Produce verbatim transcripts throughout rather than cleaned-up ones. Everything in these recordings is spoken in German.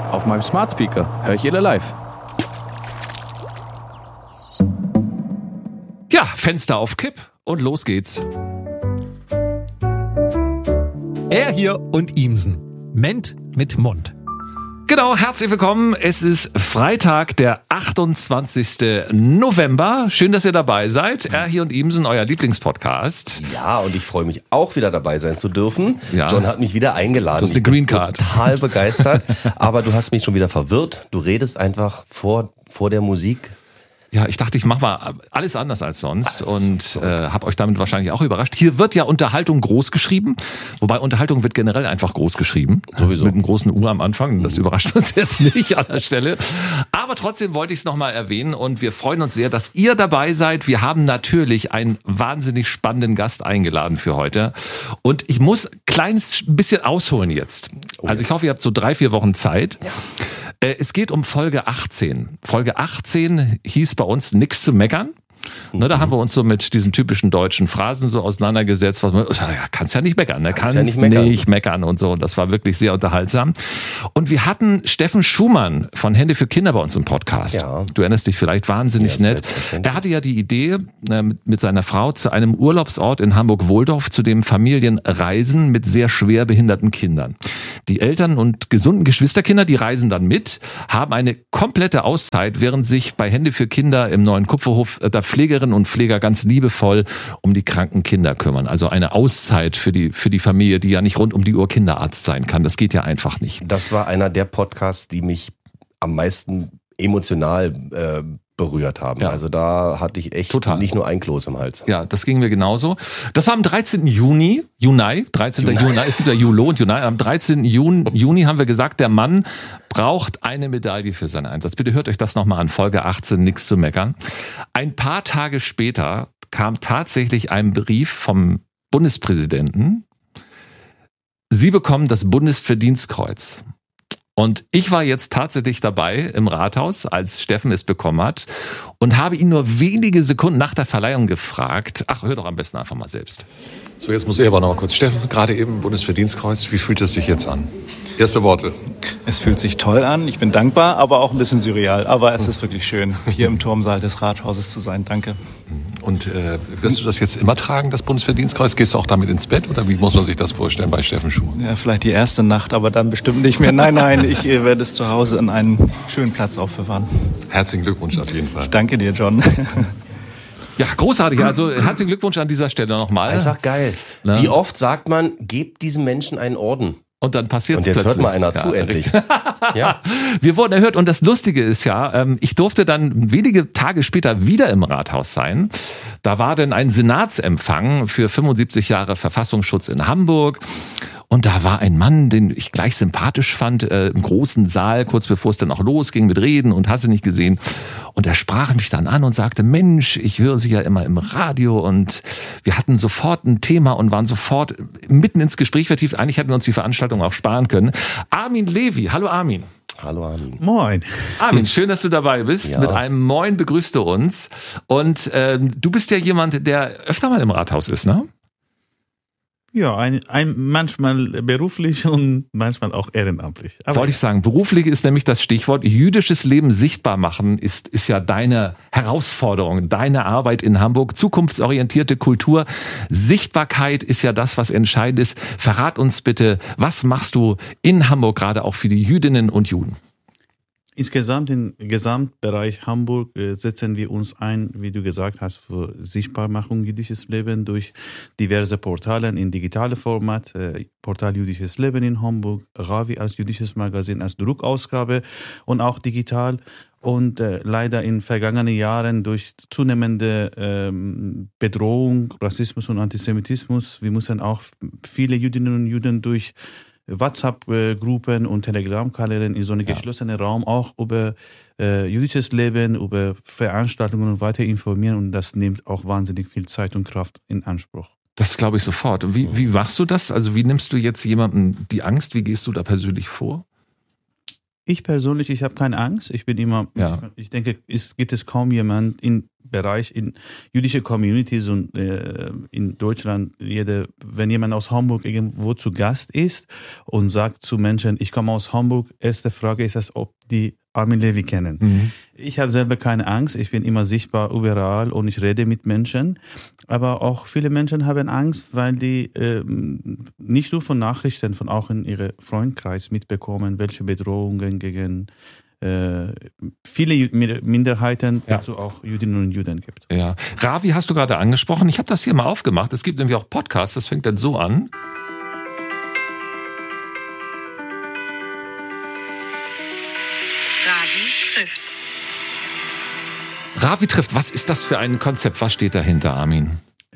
Auf meinem Smart Speaker höre ich jede live. Ja, Fenster auf Kipp und los geht's. Er hier und Ihmsen. Ment mit Mund. Genau, herzlich willkommen. Es ist Freitag, der achtundzwanzigste November. Schön, dass ihr dabei seid. Er hier und Ihmsen, euer Lieblingspodcast. Ja, und ich freue mich auch wieder dabei sein zu dürfen. Ja. John hat mich wieder eingeladen. Du hast eine Green Card. Ich bin total begeistert, aber du hast mich schon wieder verwirrt. Du redest einfach vor, vor der Musik. Ja, ich dachte, ich mache mal alles anders als sonst Ach, und äh, habe euch damit wahrscheinlich auch überrascht. Hier wird ja Unterhaltung groß geschrieben, wobei Unterhaltung wird generell einfach groß geschrieben. Sowieso. Mit einem großen U am Anfang, das überrascht uns jetzt nicht an der Stelle. Aber trotzdem wollte ich es nochmal erwähnen und wir freuen uns sehr, dass ihr dabei seid. Wir haben natürlich einen wahnsinnig spannenden Gast eingeladen für heute und ich muss kleines bisschen ausholen jetzt. Oh, also ich jetzt. hoffe, ihr habt so drei, vier Wochen Zeit. Ja. Es geht um Folge achtzehn. Folge achtzehn hieß bei uns nix zu meckern. Ne, da haben wir uns so mit diesen typischen deutschen Phrasen so auseinandergesetzt, was man, ja, kannst ja nicht meckern, ne? kannst, kannst ja nicht meckern. nicht meckern und so. Und das war wirklich sehr unterhaltsam. Und wir hatten Steffen Schumann von Hände für Kinder bei uns im Podcast. Ja. Du erinnerst dich vielleicht, wahnsinnig ja, nett. Er hatte ja die Idee, mit seiner Frau zu einem Urlaubsort in Hamburg-Wohldorf, zu dem Familien reisen mit sehr schwer behinderten Kindern. Die Eltern und gesunden Geschwisterkinder, die reisen dann mit, haben eine komplette Auszeit, während sich bei Hände für Kinder im neuen Kupferhof da Pflegerinnen und Pfleger ganz liebevoll um die kranken Kinder kümmern. Also eine Auszeit für die, für die Familie, die ja nicht rund um die Uhr Kinderarzt sein kann. Das geht ja einfach nicht. Das war einer der Podcasts, die mich am meisten emotional äh, berührt haben. Ja. Also da hatte ich echt Total. nicht nur ein Kloß im Hals. Ja, das ging mir genauso. Das war am dreizehnten Juni, Juni, dreizehnten Juni, es gibt ja Julo und Juni. Am dreizehnten Juni haben wir gesagt, der Mann braucht eine Medaille für seinen Einsatz. Bitte hört euch das nochmal an, Folge achtzehn, nix zu meckern. Ein paar Tage später kam tatsächlich ein Brief vom Bundespräsidenten. Sie bekommen das Bundesverdienstkreuz. Und ich war jetzt tatsächlich dabei im Rathaus, als Steffen es bekommen hat und habe ihn nur wenige Sekunden nach der Verleihung gefragt, ach, hör doch am besten einfach mal selbst. So, jetzt muss ich aber noch mal kurz. Steffen, gerade eben Bundesverdienstkreuz, wie fühlt es sich jetzt an? Erste Worte. Es fühlt sich toll an, ich bin dankbar, aber auch ein bisschen surreal. Aber es ist wirklich schön, hier im Turmsaal des Rathauses zu sein. Danke. Und äh, wirst du das jetzt immer tragen, das Bundesverdienstkreuz? Gehst du auch damit ins Bett oder wie muss man sich das vorstellen bei Steffen Schumann? Ja, vielleicht die erste Nacht, aber dann bestimmt nicht mehr. Nein, nein, ich werde es zu Hause an einen schönen Platz aufbewahren. Herzlichen Glückwunsch auf jeden Fall. Ich danke dir, John. Ja, großartig. Also herzlichen Glückwunsch an dieser Stelle nochmal. Einfach geil. Ja. Wie oft sagt man, gebt diesem Menschen einen Orden? Und dann passiert es Und jetzt plötzlich. hört mal einer zu, ja, endlich. Ja. Wir wurden erhört und das Lustige ist ja, ich durfte dann wenige Tage später wieder im Rathaus sein. Da war dann ein Senatsempfang für fünfundsiebzig Jahre Verfassungsschutz in Hamburg. Und da war ein Mann, den ich gleich sympathisch fand, äh, im großen Saal, kurz bevor es dann auch losging mit Reden und hast du nicht gesehen. Und er sprach mich dann an und sagte, Mensch, ich höre Sie ja immer im Radio. Und wir hatten sofort ein Thema und waren sofort mitten ins Gespräch vertieft. Eigentlich hätten wir uns die Veranstaltung auch sparen können. Armin Levi, hallo Armin. Hallo Armin. Moin. Armin, schön, dass du dabei bist. Ja. Mit einem Moin begrüßt du uns. Und ähm, du bist ja jemand, der öfter mal im Rathaus ist, ne? Ja, ein, ein, manchmal beruflich und manchmal auch ehrenamtlich. Aber wollte ich sagen, beruflich ist nämlich das Stichwort. Jüdisches Leben sichtbar machen ist, ist ja deine Herausforderung, deine Arbeit in Hamburg. Zukunftsorientierte Kultur. Sichtbarkeit ist ja das, was entscheidend ist. Verrat uns bitte, was machst du in Hamburg gerade auch für die Jüdinnen und Juden? Insgesamt im Gesamtbereich Hamburg äh, setzen wir uns ein, wie du gesagt hast, für Sichtbarmachung jüdisches Leben durch diverse Portale in digitale Format. Äh, Portal Jüdisches Leben in Hamburg, Ravi als jüdisches Magazin als Druckausgabe und auch digital. Und äh, leider in vergangenen Jahren durch zunehmende ähm, Bedrohung, Rassismus und Antisemitismus, wir müssen auch viele Jüdinnen und Juden durch WhatsApp-Gruppen und Telegram-Kanäle in so einem ja. geschlossenen Raum auch über äh, jüdisches Leben, über Veranstaltungen und weiter informieren, und das nimmt auch wahnsinnig viel Zeit und Kraft in Anspruch. Das glaube ich sofort. Wie, wie machst du das? Also wie nimmst du jetzt jemandem die Angst? Wie gehst du da persönlich vor? Ich persönlich, ich habe keine Angst. Ich bin immer, ja. ich denke, es gibt es kaum jemand in Bereich in jüdische Communities und äh, in Deutschland, jede, wenn jemand aus Hamburg irgendwo zu Gast ist und sagt zu Menschen, ich komme aus Hamburg, erste Frage ist es, ob die Armin Levy kennen. Mhm. Ich habe selber keine Angst, ich bin immer sichtbar überall und ich rede mit Menschen, aber auch viele Menschen haben Angst, weil die ähm, nicht nur von Nachrichten, von auch in ihrem Freundkreis mitbekommen, welche Bedrohungen gegen äh, viele Minderheiten, ja. dazu auch Jüdinnen und Juden gibt. Ja. Ravi hast du gerade angesprochen, ich habe das hier mal aufgemacht, es gibt nämlich auch Podcasts, das fängt dann so an. Trifft. Ravi trifft, was ist das für ein Konzept? Was steht dahinter, Armin?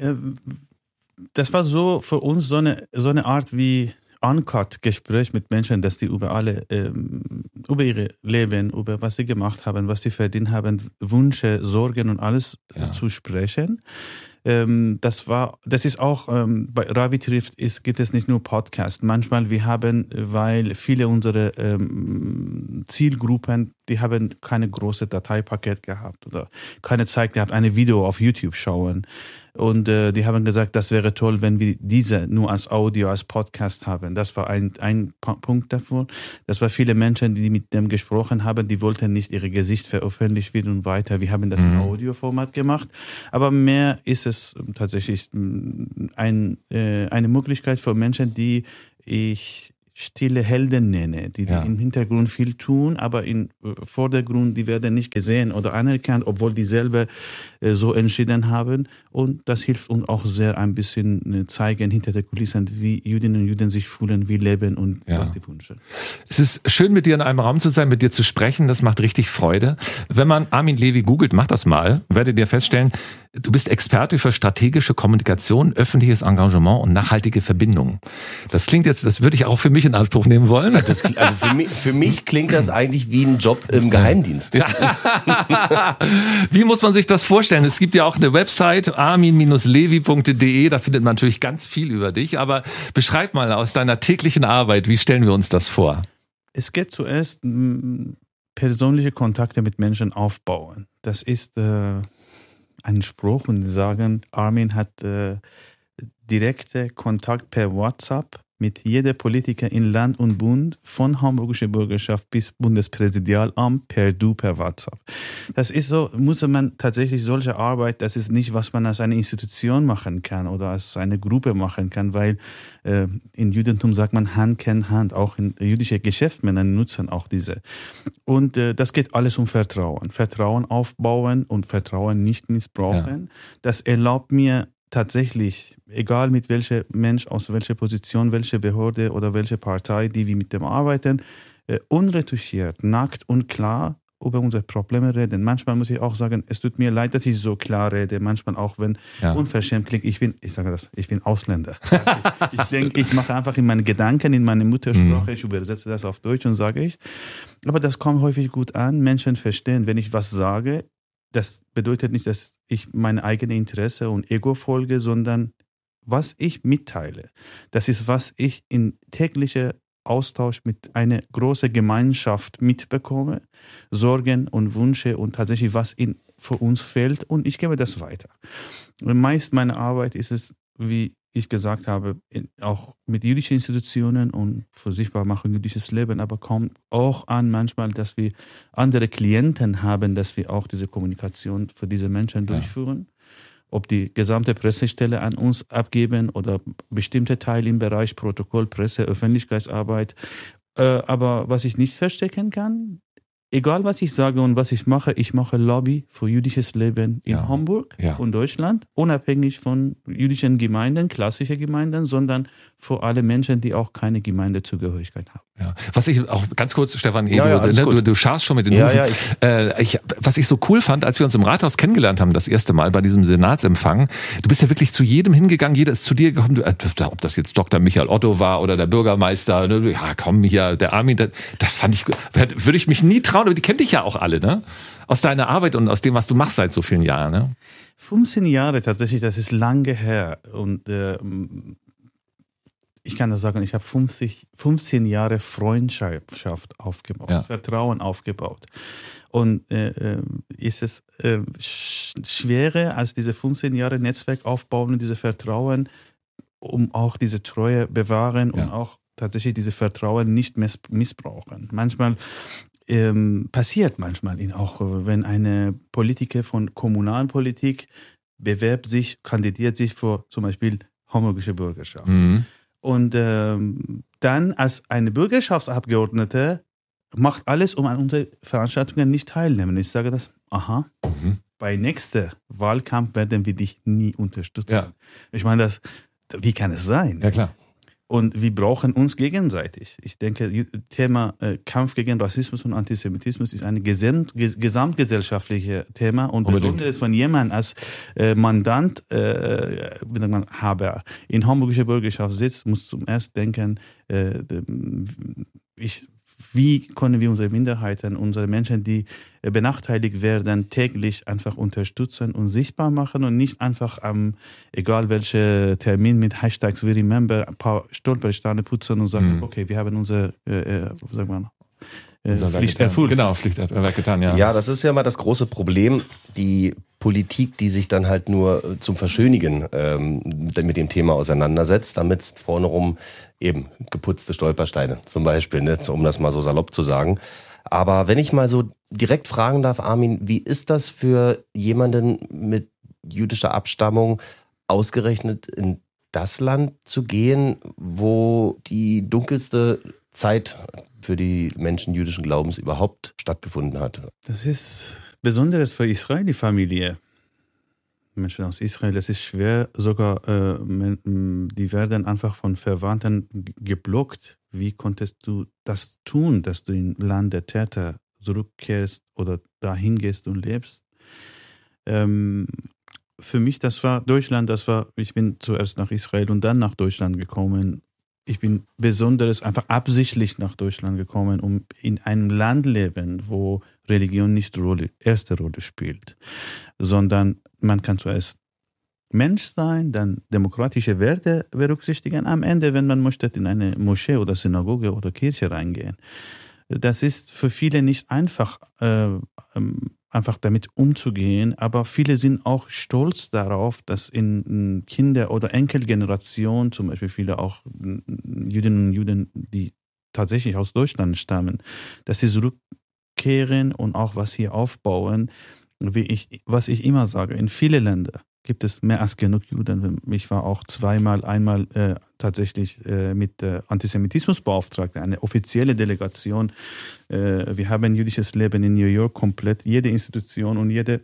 Das war so für uns so eine, so eine Art wie Uncut-Gespräch mit Menschen, dass die über alle, ähm, über ihre Leben, über was sie gemacht haben, was sie verdient haben, Wünsche, Sorgen und alles ja. zu sprechen. Ähm, das war, das ist auch ähm, bei Ravi trifft, ist, gibt es nicht nur Podcast. Manchmal wir haben, weil viele unserer ähm, Zielgruppen, die haben keine große Dateipaket gehabt oder keine Zeit gehabt, eine Video auf YouTube schauen. Und äh, die haben gesagt, das wäre toll, wenn wir diese nur als Audio, als Podcast haben. Das war ein, ein Punkt davon. Das war viele Menschen, die mit dem gesprochen haben, die wollten nicht ihre Gesicht veröffentlicht werden und weiter. Wir haben das mhm. in Audioformat gemacht. Aber mehr ist es tatsächlich ein, äh, eine Möglichkeit für Menschen, die ich stille Helden nenne, die, die ja. im Hintergrund viel tun, aber im Vordergrund, die werden nicht gesehen oder anerkannt, obwohl die selber äh, so entschieden haben. Und das hilft uns auch sehr, ein bisschen äh, zeigen hinter der Kulissen, wie Jüdinnen und Juden sich fühlen, wie leben und ja. was die wünschen. Es ist schön, mit dir in einem Raum zu sein, mit dir zu sprechen. Das macht richtig Freude. Wenn man Armin Levy googelt, macht das mal, werdet ihr feststellen, du bist Experte für strategische Kommunikation, öffentliches Engagement und nachhaltige Verbindungen. Das klingt jetzt, das würde ich auch für mich in Anspruch nehmen wollen. Das, also für mich, für mich klingt das eigentlich wie ein Job im Geheimdienst. Ja. Wie muss man sich das vorstellen? Es gibt ja auch eine Website, armin Levy punkt de, da findet man natürlich ganz viel über dich, aber beschreib mal aus deiner täglichen Arbeit, wie stellen wir uns das vor? Es geht zuerst persönliche Kontakte mit Menschen aufbauen. Das ist äh, ein Spruch und sagen, Armin hat äh, direkte Kontakt per WhatsApp mit jeder Politiker in Land und Bund, von hamburgischer Bürgerschaft bis Bundespräsidialamt, per Du, per WhatsApp. Das ist so, muss man tatsächlich solche Arbeit, das ist nicht, was man als eine Institution machen kann oder als eine Gruppe machen kann, weil äh, in Judentum sagt man, Hand kennt Hand, auch in jüdische Geschäftsmänner nutzen auch diese. Und äh, das geht alles um Vertrauen. Vertrauen aufbauen und Vertrauen nicht missbrauchen. Ja. Das erlaubt mir, tatsächlich, egal mit welchem Mensch, aus welcher Position, welche Behörde oder welche Partei, die wir mit dem arbeiten, äh, unretuschiert, nackt und klar über unsere Probleme reden. Manchmal muss ich auch sagen, es tut mir leid, dass ich so klar rede. Manchmal auch, wenn ja. unverschämt klingt, ich bin, ich sage das, ich bin Ausländer. ich ich denke, ich mache einfach in meinen Gedanken, in meine Muttersprache, mhm. ich übersetze das auf Deutsch und sage ich. Aber das kommt häufig gut an. Menschen verstehen, wenn ich was sage, das bedeutet nicht, dass ich meine eigene Interesse und Ego folge, sondern was ich mitteile. Das ist, was ich in täglicher Austausch mit einer großen Gemeinschaft mitbekomme, Sorgen und Wünsche und tatsächlich, was in, für uns fehlt, und ich gebe das weiter. Und meist meine Arbeit ist es, wie ich gesagt habe, auch mit jüdischen Institutionen und für Sichtbarmachung jüdisches Leben, aber kommt auch an manchmal, dass wir andere Klienten haben, dass wir auch diese Kommunikation für diese Menschen ja. durchführen. Ob die gesamte Pressestelle an uns abgeben oder bestimmte Teile im Bereich Protokoll, Presse, Öffentlichkeitsarbeit. Äh, aber was ich nicht verstecken kann, egal was ich sage und was ich mache, ich mache Lobby für jüdisches Leben in ja. Hamburg ja. und Deutschland, unabhängig von jüdischen Gemeinden, klassische Gemeinden, sondern für alle Menschen, die auch keine Gemeindezugehörigkeit haben. Ja. Was ich auch ganz kurz, Stefan, ja, ja, ne, du, du scharst schon mit den ja, Hufen. Ja, ich, äh, ich, was ich so cool fand, als wir uns im Rathaus kennengelernt haben, das erste Mal bei diesem Senatsempfang, du bist ja wirklich zu jedem hingegangen, jeder ist zu dir gekommen, du, ob das jetzt Doktor Michael Otto war oder der Bürgermeister, ne, ja komm hier, der Armin, das, das fand ich, würde ich mich nie trauen, aber die kennen dich ja auch alle, ne? Aus deiner Arbeit und aus dem, was du machst seit so vielen Jahren, ne? fünfzehn Jahre tatsächlich, das ist lange her und äh, ich kann das sagen, ich habe fünfzehn Jahre Freundschaft aufgebaut, ja. Vertrauen aufgebaut. Und äh, ist es äh, schwerer als diese fünfzehn Jahre Netzwerk aufbauen und diese Vertrauen, um auch diese Treue bewahren ja. und auch tatsächlich diese Vertrauen nicht miss- missbrauchen. Manchmal ähm, passiert manchmal auch, wenn eine Politiker von kommunalen Politik bewerbt sich, kandidiert sich für zum Beispiel homologische Bürgerschaft. Mhm. Und ähm, dann als eine Bürgerschaftsabgeordnete macht alles, um an unseren Veranstaltungen nicht teilnehmen. Ich sage das, aha, mhm. bei nächster Wahlkampf werden wir dich nie unterstützen. Ja. Ich meine, das, wie kann es sein? Ja, klar. Und wir brauchen uns gegenseitig. Ich denke, Thema äh, Kampf gegen Rassismus und Antisemitismus ist ein gesamt, ges- gesamtgesellschaftliches Thema und Unbedingt. besonders wenn jemand als äh, Mandant, äh, wie sagt man, Haber in homologischer Bürgerschaft sitzt, muss zum ersten denken, äh, ich wie können wir unsere Minderheiten, unsere Menschen, die benachteiligt werden, täglich einfach unterstützen und sichtbar machen und nicht einfach am, egal welcher Termin mit Hashtags We Remember, ein paar Stolpersteine putzen und sagen, mhm. okay, wir haben unsere, äh, wie sagt man, äh, Pflicht erfüllt. Genau, Pflicht getan, ja. Ja, das ist ja mal das große Problem, die Politik, die sich dann halt nur zum Verschönigen ähm, mit dem Thema auseinandersetzt, damit es vorne rum eben geputzte Stolpersteine zum Beispiel, ne, um das mal so salopp zu sagen. Aber wenn ich mal so direkt fragen darf, Armin, wie ist das für jemanden mit jüdischer Abstammung ausgerechnet in das Land zu gehen, wo die dunkelste Zeit für die Menschen jüdischen Glaubens überhaupt stattgefunden hat? Das ist Besonderes für Israeli-Familie. Menschen aus Israel, es ist schwer, sogar äh, die werden einfach von Verwandten geblockt. Wie konntest du das tun, dass du im Land der Täter zurückkehrst oder dahin gehst und lebst? Ähm, für mich, das war Deutschland, das war, ich bin zuerst nach Israel und dann nach Deutschland gekommen. Ich bin besonders einfach absichtlich nach Deutschland gekommen, um in einem Land leben, wo Religion nicht Rolle, erste Rolle spielt, sondern man kann zuerst Mensch sein, dann demokratische Werte berücksichtigen, am Ende, wenn man möchte, in eine Moschee oder Synagoge oder Kirche reingehen. Das ist für viele nicht einfach, äh, einfach damit umzugehen, aber viele sind auch stolz darauf, dass in Kinder- oder Enkelgeneration, zum Beispiel viele auch Jüdinnen und Juden, die tatsächlich aus Deutschland stammen, dass sie zurückkehren und auch was hier aufbauen, wie ich, was ich immer sage, in viele Länder gibt es mehr als genug Juden. Ich war auch zweimal, einmal äh, tatsächlich äh, mit äh, Antisemitismusbeauftragten, eine offizielle Delegation. Äh, wir haben jüdisches Leben in New York komplett, jede Institution und jede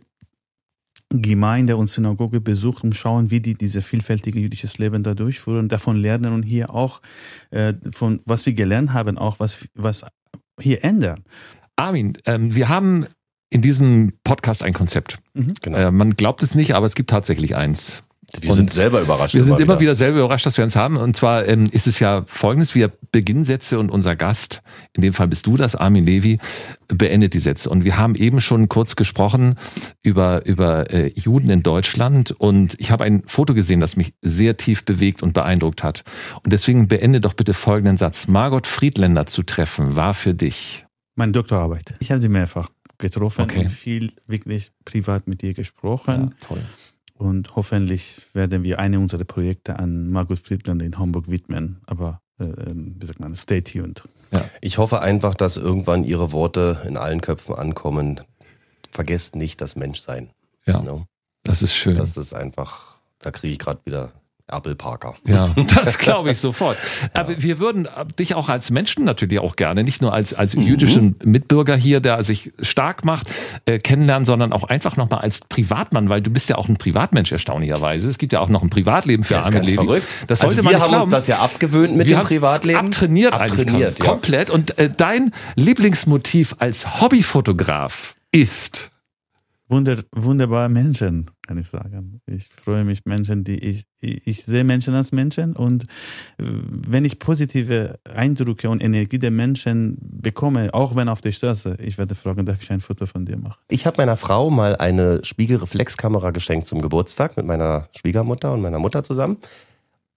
Gemeinde und Synagoge besucht und schauen, wie die diese vielfältige jüdisches Leben da durchführen, davon lernen und hier auch äh, von was wir gelernt haben, auch was, was hier ändern. Armin, ähm, wir haben in diesem Podcast ein Konzept. Mhm. Genau. Äh, man glaubt es nicht, aber es gibt tatsächlich eins. Wir sind und selber überrascht. Wir sind immer wieder. wieder selber überrascht, dass wir uns haben. Und zwar ähm, ist es ja folgendes: Wir beginnen Sätze und unser Gast, in dem Fall bist du das, Armin Levy, beendet die Sätze. Und wir haben eben schon kurz gesprochen über, über äh, Juden in Deutschland. Und ich habe ein Foto gesehen, das mich sehr tief bewegt und beeindruckt hat. Und deswegen beende doch bitte folgenden Satz. Margot Friedländer zu treffen, war für dich? Meine Doktorarbeit. Ich habe sie mehrfach getroffen okay. und viel wirklich privat mit ihr gesprochen. Ja, toll. Und hoffentlich werden wir eine unserer Projekte an Margot Friedländer in Hamburg widmen. Aber äh, wie sagt man, stay tuned. Ja. Ich hoffe einfach, dass irgendwann Ihre Worte in allen Köpfen ankommen. Vergesst nicht das Menschsein. Ja, no? Das ist schön. Das ist einfach, da kriege ich gerade wieder Apple Parker. Ja, das glaube ich sofort. Ja. Aber wir würden dich auch als Menschen natürlich auch gerne, nicht nur als, als jüdischen mhm. Mitbürger hier, der sich stark macht, äh, kennenlernen, sondern auch einfach nochmal als Privatmann, weil du bist ja auch ein Privatmensch erstaunlicherweise. Es gibt ja auch noch ein Privatleben für Armin Levy. Verrückt. Das also wir haben glauben. uns das ja abgewöhnt mit wir dem Privatleben. Abtrainiert, abtrainiert eigentlich ja. komplett. Und äh, dein Lieblingsmotiv als Hobbyfotograf ist... Wunder, wunderbare Menschen, kann ich sagen. Ich freue mich Menschen, die ich, ich, ich sehe Menschen als Menschen und wenn ich positive Eindrücke und Energie der Menschen bekomme, auch wenn auf der Straße, ich werde fragen, darf ich ein Foto von dir machen? Ich habe meiner Frau mal eine Spiegelreflexkamera geschenkt zum Geburtstag mit meiner Schwiegermutter und meiner Mutter zusammen.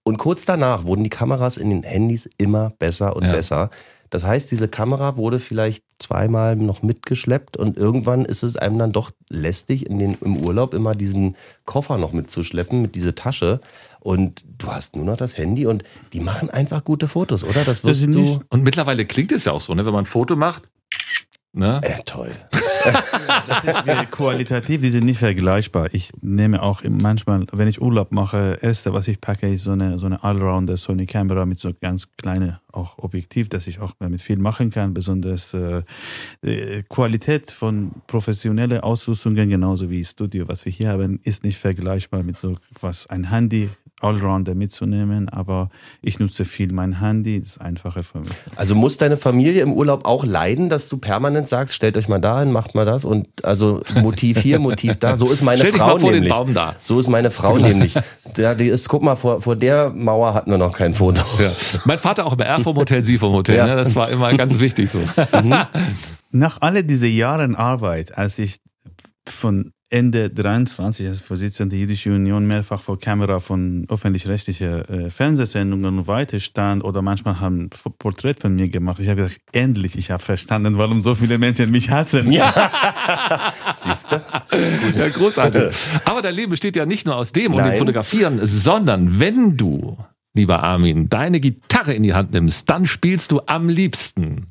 Und kurz danach wurden die Kameras in den Handys immer besser und Ja. besser. Das heißt, diese Kamera wurde vielleicht zweimal noch mitgeschleppt und irgendwann ist es einem dann doch lästig, in den, im Urlaub immer diesen Koffer noch mitzuschleppen, mit dieser Tasche. Und du hast nur noch das Handy und die machen einfach gute Fotos, oder? Das wirst Das sind du... nicht- Und mittlerweile klingt es ja auch so, ne? Wenn man ein Foto macht. Ne? Äh, toll. Das ist wie qualitativ, die sind nicht vergleichbar. Ich nehme auch manchmal, wenn ich Urlaub mache, erste, was ich packe, ist so eine, so eine Allrounder Sony Kamera mit so ganz kleine auch Objektiv, dass ich auch damit viel machen kann. Besonders äh, äh, Qualität von professionellen Ausrüstungen, genauso wie Studio, was wir hier haben, ist nicht vergleichbar mit so was ein Handy Allrounder mitzunehmen, aber ich nutze viel mein Handy, das ist einfacher für mich. Also muss deine Familie im Urlaub auch leiden, dass du permanent sagst, stellt euch mal da hin, macht mal das und also Motiv hier, Motiv da. So ist meine Stell dich Frau mal vor den nämlich. Baum da. So ist meine Frau nämlich. Ja, die ist, guck mal, vor, vor der Mauer hatten wir noch kein Foto. Ja. Mein Vater auch immer, er vom Hotel, sie vom Hotel. Ja. Ne? Das war immer ganz wichtig so. Nach all diese Jahren Arbeit, als ich von Ende dreiundzwanzig als Vorsitzender der Jüdischen Union mehrfach vor Kamera von öffentlich-rechtlichen äh, Fernsehsendungen und weiter stand oder manchmal haben ein Porträt von mir gemacht. Ich habe gesagt, endlich, ich habe verstanden, warum so viele Menschen mich hassen. Ja. Siehst du? Ja, großartig. Aber dein Leben besteht ja nicht nur aus dem und Nein. dem Fotografieren, sondern wenn du, lieber Armin, deine Gitarre in die Hand nimmst, dann spielst du am liebsten.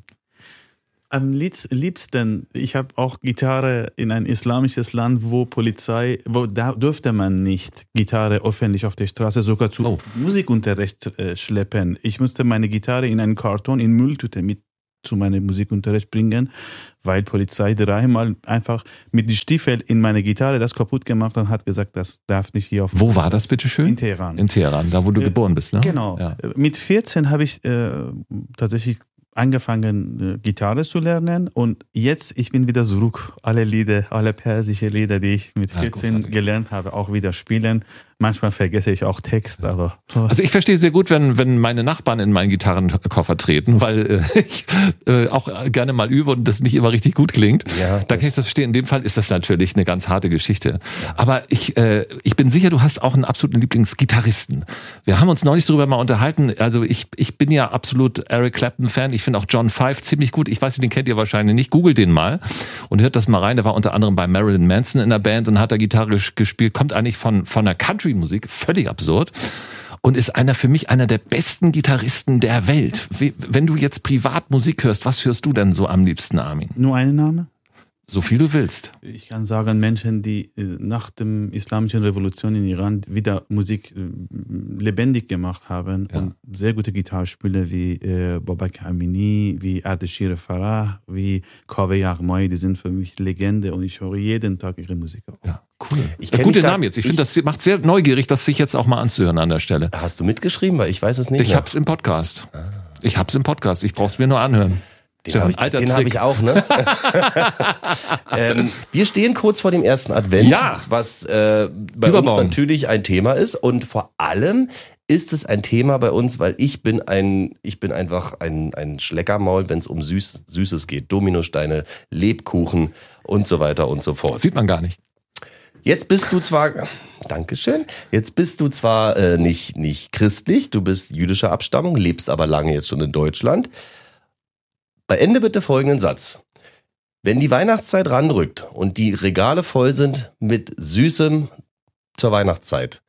Am liebsten, ich habe auch Gitarre in ein islamisches Land, wo Polizei, wo da dürfte man nicht Gitarre öffentlich auf der Straße sogar zu Oh. Musikunterricht äh, schleppen. Ich musste meine Gitarre in einen Karton, in Mülltüte mit zu meinem Musikunterricht bringen, weil Polizei dreimal einfach mit den Stiefeln in meine Gitarre das kaputt gemacht und hat gesagt, das darf nicht hier auf. Wo war das bitte schön? In Teheran. In Teheran, da wo du Äh, geboren bist, ne? Genau. Ja. Mit vierzehn habe ich äh, tatsächlich angefangen, äh, Gitarre zu lernen und jetzt, ich bin wieder zurück. Alle Lieder, alle persische Lieder, die ich mit Ja, vierzehn großartig. gelernt habe, auch wieder spielen. Manchmal vergesse ich auch Text, aber Also ich verstehe sehr gut, wenn, wenn meine Nachbarn in meinen Gitarrenkoffer treten, weil äh, ich äh, auch gerne mal übe und das nicht immer richtig gut klingt. Ja, da kann ich das verstehen. In dem Fall ist das natürlich eine ganz harte Geschichte. Aber ich, äh, ich bin sicher, du hast auch einen absoluten Lieblingsgitarristen. Wir haben uns neulich darüber mal unterhalten. Also ich, ich bin ja absolut Eric Clapton-Fan. Ich finde auch John Five ziemlich gut. Ich weiß nicht, den kennt ihr wahrscheinlich nicht. Googelt den mal und hört das mal rein. Der war unter anderem bei Marilyn Manson in der Band und hat da Gitarre gespielt. Kommt eigentlich von, von der Country-Musik. Völlig absurd. Und ist einer für mich einer der besten Gitarristen der Welt. Wie, wenn du jetzt privat Musik hörst, was hörst du denn so am liebsten, Armin? nur ein Name? So viel du willst. Ich kann sagen, Menschen, die äh, nach der islamischen Revolution in Iran wieder Musik äh, lebendig gemacht haben Ja. und sehr gute Gitarrespieler wie äh, Babak Amini, wie Ardeshir Farah, wie Kaveh Yaghmai, die sind für mich Legende und ich höre jeden Tag ihre Musik auf. Ja, cool. Ich Äh, kenn Gute dich da- Namen jetzt. Ich, ich- finde, das macht sehr neugierig, das sich jetzt auch mal anzuhören an der Stelle. Hast du mitgeschrieben? Weil ich weiß es nicht Ich mehr. hab's im Podcast. Ich hab's im Podcast. Ich brauch's mir nur anhören. Den habe ich, Alter den hab Trick. ich auch, ne? ähm, wir stehen kurz vor dem ersten Advent, Ja. was äh, bei Übermorgen. uns natürlich ein Thema ist. Und vor allem ist es ein Thema bei uns, weil ich bin ein, ich bin einfach ein, ein Schleckermaul, wenn es um Süß, Süßes geht. Dominosteine, Lebkuchen und so weiter und so fort. Sieht man gar nicht. Jetzt bist du zwar, Dankeschön, jetzt bist du zwar äh, nicht, nicht christlich, du bist jüdischer Abstammung, lebst aber lange jetzt schon in Deutschland. Beende bitte folgenden Satz. Wenn die Weihnachtszeit ranrückt und die Regale voll sind mit Süßem zur Weihnachtszeit,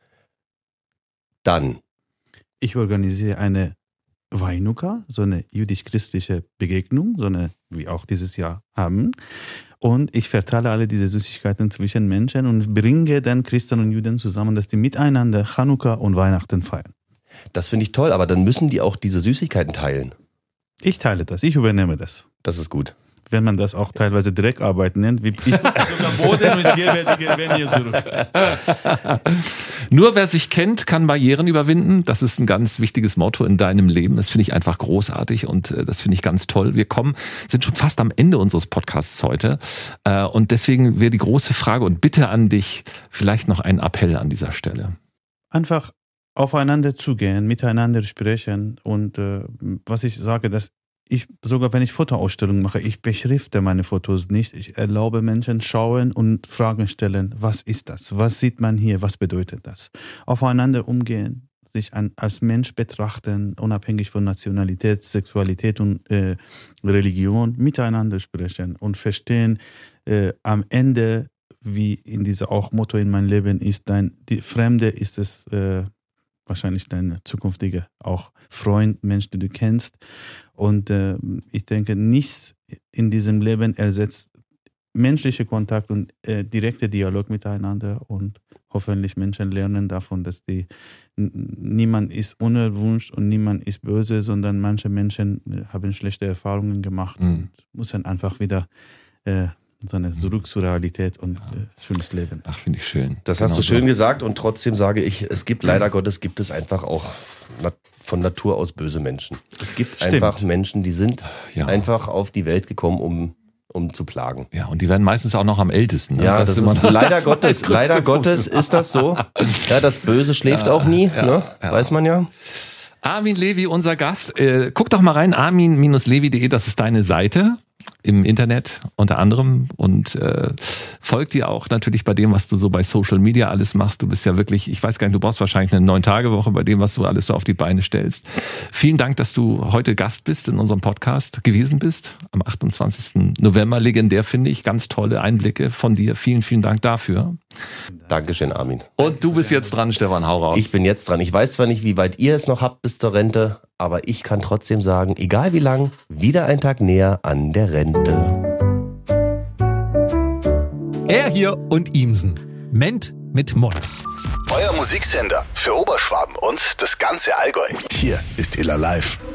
dann. Ich organisiere eine Weinuka, so eine jüdisch-christliche Begegnung, so eine, wie auch dieses Jahr haben. Und ich verteile alle diese Süßigkeiten zwischen Menschen und bringe dann Christen und Juden zusammen, dass die miteinander Chanukka und Weihnachten feiern. Das finde ich toll, aber dann müssen die auch diese Süßigkeiten teilen. Ich teile das, ich übernehme das. Das ist gut. Wenn man das auch teilweise Dreckarbeit nennt, wie ich nutze sogar Boden und ich gebe die Gewinne zurück. Nur wer sich kennt, kann Barrieren überwinden. Das ist ein ganz wichtiges Motto in deinem Leben. Das finde ich einfach großartig und äh, das finde ich ganz toll. Wir kommen, sind schon fast am Ende unseres Podcasts heute. Äh, und deswegen wäre die große Frage und Bitte an dich, vielleicht noch ein Appell an dieser Stelle. Einfach aufeinander zugehen, miteinander sprechen und äh, was ich sage, dass ich, sogar wenn ich Fotoausstellungen mache, ich beschrifte meine Fotos nicht. Ich erlaube Menschen schauen und Fragen stellen. Was ist das? Was sieht man hier? Was bedeutet das? Aufeinander umgehen, sich an, als Mensch betrachten, unabhängig von Nationalität, Sexualität und äh, Religion, miteinander sprechen und verstehen, äh, am Ende, wie in dieser auch Motto in meinem Leben ist, dein, die Fremde ist es äh, wahrscheinlich dein zukünftiger auch Freund, Mensch, den du kennst. Und äh, ich denke, nichts in diesem Leben ersetzt menschliche Kontakt und äh, direkte Dialog miteinander, und hoffentlich Menschen lernen davon, dass die n- niemand ist unerwünscht und niemand ist böse, sondern manche Menschen äh, haben schlechte Erfahrungen gemacht Mhm. und müssen einfach wieder äh, so eine zurück zur Realität und äh, schönes Leben. Ach, finde ich schön. Das hast Genau du schön so. gesagt, und trotzdem sage ich, es gibt leider Gottes, gibt es einfach auch nat- von Natur aus böse Menschen. Es gibt Stimmt. einfach Menschen, die sind Ja. einfach auf die Welt gekommen, um, um zu plagen. Ja, und die werden meistens auch noch am ältesten. Ne? Ja, das, immer ist noch- leider das war Gottes, das leider größte Gottes Problem. ist das so. Ja, das Böse schläft auch nie, ne? ja. Weiß man ja. Armin Levy, unser Gast. Äh, guck doch mal rein, armin Bindestrich levy punkt de, das ist deine Seite im Internet unter anderem, und äh, folgt dir auch natürlich bei dem, was du so bei Social Media alles machst. Du bist ja wirklich, ich weiß gar nicht, du brauchst wahrscheinlich eine Neun-Tage-Woche bei dem, was du alles so auf die Beine stellst. Vielen Dank, dass du heute Gast bist in unserem Podcast gewesen bist, am achtundzwanzigsten November. Legendär, finde ich. Ganz tolle Einblicke von dir. Vielen, vielen Dank dafür. Dankeschön, Armin. Und du bist jetzt dran, Stefan, hau raus. Ich bin jetzt dran. Ich weiß zwar nicht, wie weit ihr es noch habt bis zur Rente, aber ich kann trotzdem sagen, egal wie lang, wieder ein Tag näher an der Rente. Er hier und Imsen. Ment mit Mund. Euer Musiksender für Oberschwaben und das ganze Allgäu. Hier ist Iller Live.